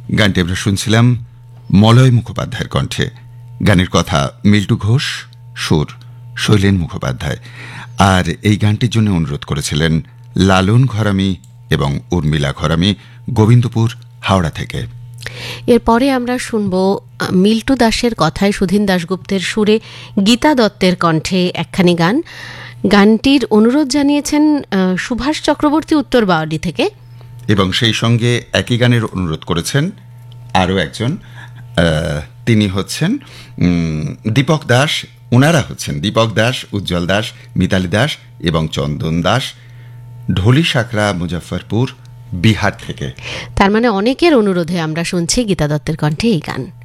গানটি আমরা শুনছিলাম মলয় মুখোপাধ্যায়ের কণ্ঠে। গানের কথা মিল্টু ঘোষ, সুর শৈলেন মুখোপাধ্যায়। আর এই গানটির জন্য অনুরোধ করেছিলেন লালন ঘরামি এবং উর্মিলা ঘরামি, গোবিন্দপুর, হাওড়া থেকে। এরপরে আমরা শুনব মিল্টু দাসের কথায় সুধীন দাশগুপ্তের সুরে গীতা দত্তের কণ্ঠে একখানি গান। গানটির অনুরোধ জানিয়েছেন সুভাষ চক্রবর্তী, উত্তর বাওয়াডি থেকে। এবং সেই সঙ্গে একই গানের অনুরোধ করেছেন আরও একজন, তিনি হচ্ছেন দীপক দাস। ওনারা হচ্ছেন দীপক দাস, উজ্জ্বল দাস, মিতালি দাস এবং চন্দন দাস, ঢোলি সাঁকড়া, মুজফ্ফরপুর, বিহার থেকে। তার মানে অনেকের অনুরোধে আমরা শুনছি গীতা দত্তের কণ্ঠে এই গান।